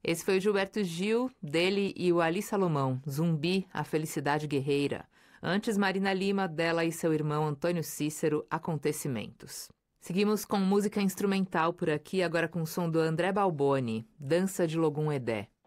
Esse foi o Gilberto Gil, dele e o Ali Salomão, Zumbi, a Felicidade Guerreira. Antes, Marina Lima, dela e seu irmão Antônio Cícero, Acontecimentos. Seguimos com música instrumental por aqui, agora com o som do André Balboni, Dança de Logum Edé.